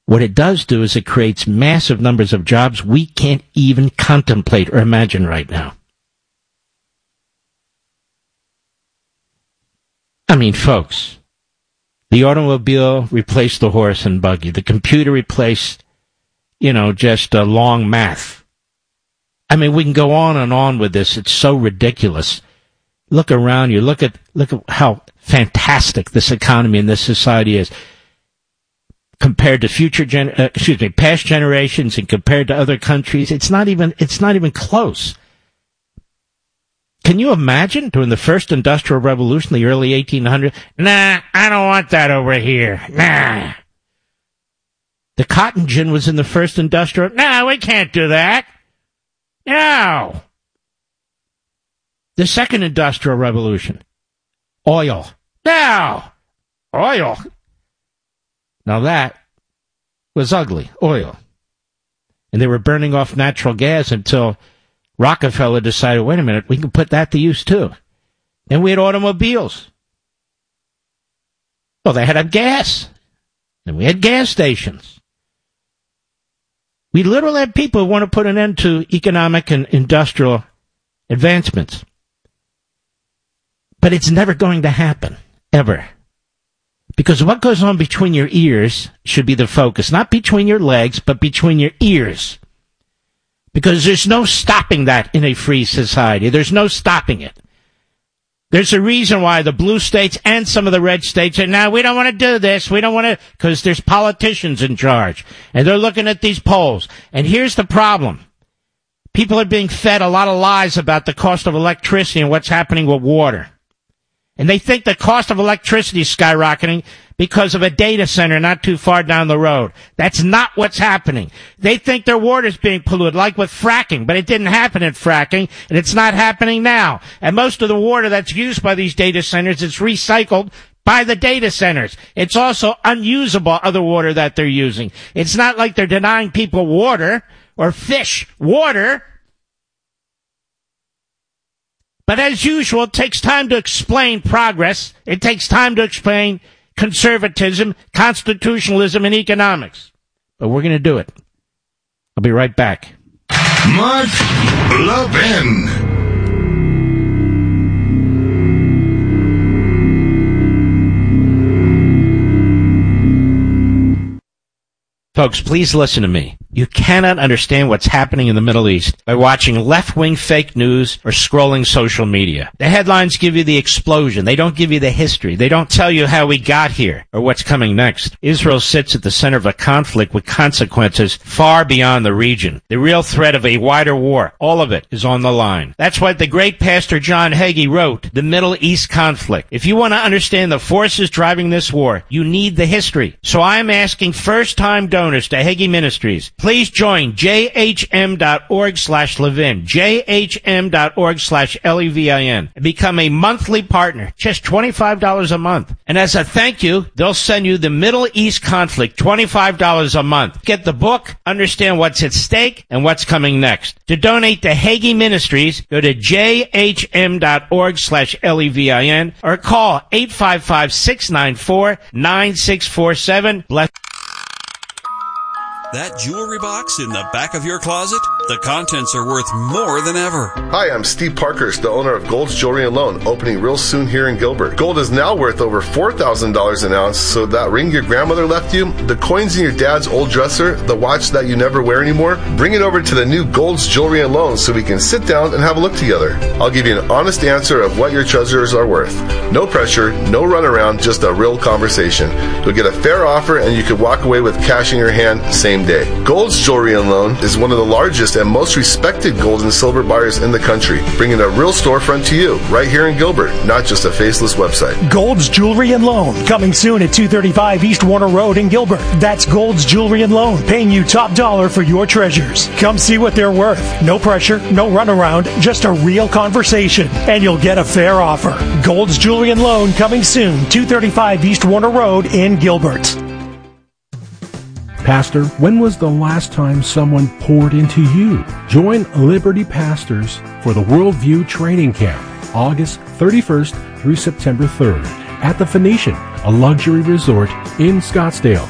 What it does do is it creates massive numbers of jobs we can't even contemplate or imagine right now. I mean, folks, the automobile replaced the horse and buggy. The computer replaced, just long math. I mean, we can go on and on with this. It's so ridiculous. Look around you. Look at how fantastic this economy and this society is compared to past generations and compared to other countries. It's not even close. Can you imagine during the first Industrial Revolution, the early 1800s? Nah, I don't want that over here. Nah. The cotton gin was in the first industrial. No, we can't do that. No. The second Industrial Revolution. Oil. No. Oil. Now that was ugly. Oil. And they were burning off natural gas until Rockefeller decided, wait a minute, we can put that to use too. Then we had automobiles. Well, they had to have gas. And we had gas stations. We literally have people who want to put an end to economic and industrial advancements. But it's never going to happen, ever. Because what goes on between your ears should be the focus. Not between your legs, but between your ears. Because there's no stopping that in a free society. There's no stopping it. There's a reason why the blue states and some of the red states say, no, we don't want to do this. We don't want to, because there's politicians in charge. And they're looking at these polls. And here's the problem. People are being fed a lot of lies about the cost of electricity and what's happening with water. And they think the cost of electricity is skyrocketing because of a data center not too far down the road. That's not what's happening. They think their water's being polluted, like with fracking, but it didn't happen in fracking, and it's not happening now. And most of the water that's used by these data centers is recycled by the data centers. It's also unusable, other water that they're using. It's not like they're denying people water or fish water. But as usual, it takes time to explain progress. It takes time to explain conservatism, constitutionalism, and economics. But we're going to do it. I'll be right back. Mark Levin. Folks, please listen to me. You cannot understand what's happening in the Middle East by watching left-wing fake news or scrolling social media. The headlines give you the explosion. They don't give you the history. They don't tell you how we got here or what's coming next. Israel sits at the center of a conflict with consequences far beyond the region. The real threat of a wider war, all of it is on the line. That's what the great Pastor John Hagee wrote, The Middle East Conflict. If you want to understand the forces driving this war, you need the history. So I'm asking first-time donors to Hagee Ministries, please join jhm.org/Levin, jhm.org/Levin, and become a monthly partner, just $25 a month. And as a thank you, they'll send you the Middle East Conflict, $25 a month. Get the book, understand what's at stake, and what's coming next. To donate to Hagee Ministries, go to jhm.org/Levin or call 855-694-9647. Bless. That jewelry box in the back of your closet? The contents are worth more than ever. Hi, I'm Steve Parkhurst, the owner of Gold's Jewelry and Loan, opening real soon here in Gilbert. Gold is now worth over $4,000 an ounce, so that ring your grandmother left you, the coins in your dad's old dresser, the watch that you never wear anymore, bring it over to the new Gold's Jewelry and Loan so we can sit down and have a look together. I'll give you an honest answer of what your treasures are worth. No pressure, no runaround, just a real conversation. You'll get a fair offer and you can walk away with cash in your hand same day. Gold's Jewelry and Loan is one of the largest and most respected gold and silver buyers in the country, bringing a real storefront to you right here in Gilbert, not just a faceless website. Gold's Jewelry and Loan, coming soon at 235 East Warner Road in Gilbert. That's Gold's Jewelry and Loan, paying you top dollar for your treasures. Come see what they're worth. No pressure, no runaround, just a real conversation, and you'll get a fair offer. Gold's Jewelry and Loan, coming soon, 235 East Warner Road in Gilbert. Pastor, when was the last time someone poured into you? Join Liberty Pastors for the Worldview Training Camp, August 31st through September 3rd at the Phoenician, a luxury resort in Scottsdale.